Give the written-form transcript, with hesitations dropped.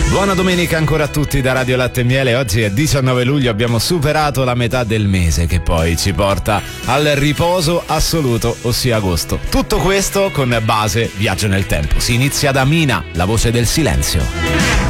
Buona domenica ancora a tutti da Radio Latte e Miele. Oggi è 19 luglio, abbiamo superato la metà del mese che poi ci porta al riposo assoluto, ossia agosto. Tutto questo con base Viaggio nel tempo. Si inizia da Mina, la voce del silenzio.